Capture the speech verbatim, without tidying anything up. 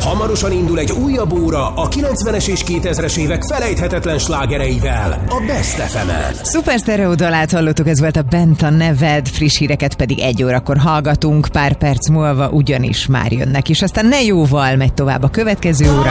Hamarosan indul egy újabb óra a kilencvenes és kétezres évek felejthetetlen slágereivel a Best ef emen. Szuper Stereo dalát hallottuk, ez volt a Bent a neved, friss híreket pedig egy órakor hallgatunk, pár perc múlva ugyanis már jönnek is. Aztán ne jóval megy tovább a következő óra.